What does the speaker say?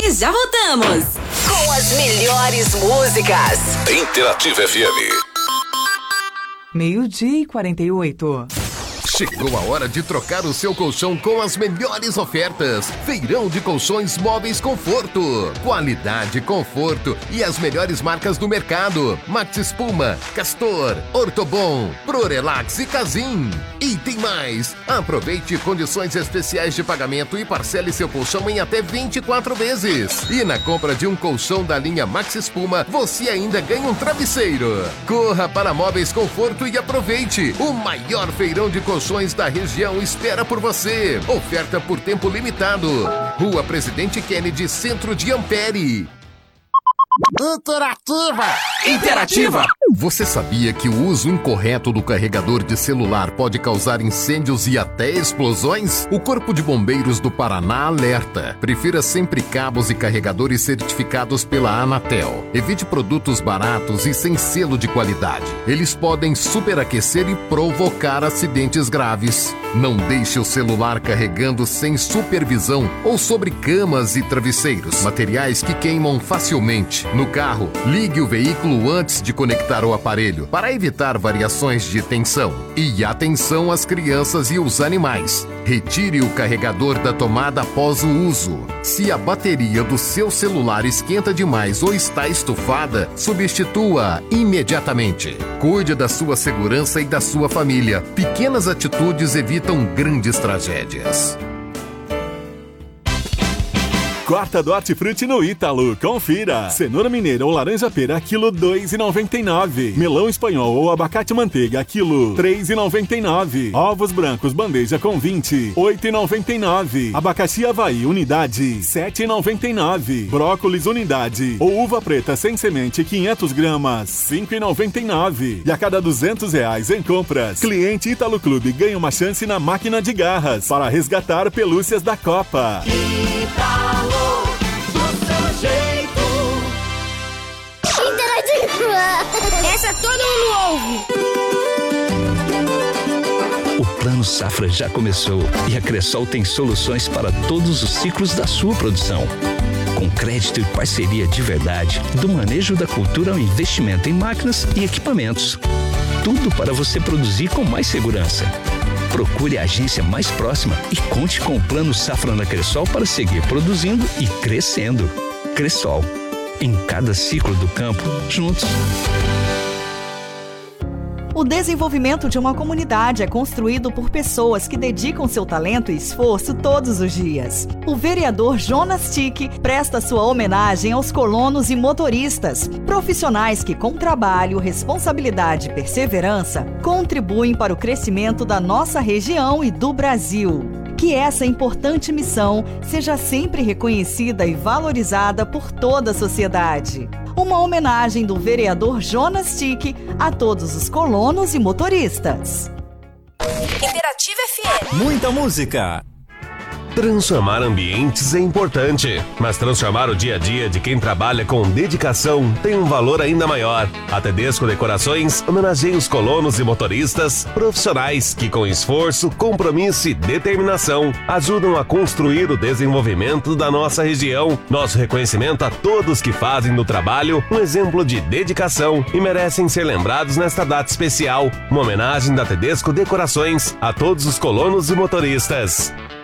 E já voltamos com as melhores músicas. Interativa FM. 12:48. Chegou a hora de trocar o seu colchão com as melhores ofertas. Feirão de Colchões Móveis Conforto. Qualidade, conforto e as melhores marcas do mercado. Max Espuma, Castor, Ortobon, Prorelax e Casim. E tem mais! Aproveite condições especiais de pagamento e parcele seu colchão em até 24 vezes. E na compra de um colchão da linha Max Espuma, você ainda ganha um travesseiro. Corra para Móveis Conforto e aproveite. O maior feirão de colchões da região espera por você. Oferta por tempo limitado. Rua Presidente Kennedy, centro de Ampere. Interativa! Você sabia que o uso incorreto do carregador de celular pode causar incêndios e até explosões? O Corpo de Bombeiros do Paraná alerta. Prefira sempre cabos e carregadores certificados pela Anatel. Evite produtos baratos e sem selo de qualidade. Eles podem superaquecer e provocar acidentes graves. Não deixe o celular carregando sem supervisão ou sobre camas e travesseiros, materiais que queimam facilmente. No carro, ligue o veículo antes de conectar o aparelho para evitar variações de tensão. E atenção às crianças e os animais. Retire o carregador da tomada após o uso. Se a bateria do seu celular esquenta demais ou está estufada, substitua imediatamente. Cuide da sua segurança e da sua família. Pequenas atitudes evitam grandes tragédias. Quarta do Hortifruti no Ítalo. Confira. Cenoura mineira ou laranja pera, quilo R$2,99. Melão espanhol ou abacate manteiga, quilo R$3,99. Ovos brancos bandeja com 20, R$8,99. Abacaxi Havaí, unidade, R$7,99. Brócolis, unidade. Ou uva preta sem semente, 500 gramas, R$5,99. E a cada R$200 em compras, cliente Ítalo Clube ganha uma chance na máquina de garras para resgatar pelúcias da Copa. Ítalo, do seu jeito. Interativa! Essa todo mundo ouve. O Plano Safra já começou e a Cressol tem soluções para todos os ciclos da sua produção. Com crédito e parceria de verdade, do manejo da cultura ao investimento em máquinas e equipamentos. Tudo para você produzir com mais segurança. Procure a agência mais próxima e conte com o Plano Safra na Cressol para seguir produzindo e crescendo. Cressol, em cada ciclo do campo, juntos. O desenvolvimento de uma comunidade é construído por pessoas que dedicam seu talento e esforço todos os dias. O vereador Jonas Tic presta sua homenagem aos colonos e motoristas, profissionais que com trabalho, responsabilidade e perseverança contribuem para o crescimento da nossa região e do Brasil. Que essa importante missão seja sempre reconhecida e valorizada por toda a sociedade. Uma homenagem do vereador Jonas Tic a todos os colonos e motoristas. Interativa FM. Muita música. Transformar ambientes é importante, mas transformar o dia a dia de quem trabalha com dedicação tem um valor ainda maior. A Tedesco Decorações homenageia os colonos e motoristas profissionais que, com esforço, compromisso e determinação, ajudam a construir o desenvolvimento da nossa região. Nosso reconhecimento a todos que fazem do trabalho um exemplo de dedicação e merecem ser lembrados nesta data especial. Uma homenagem da Tedesco Decorações a todos os colonos e motoristas.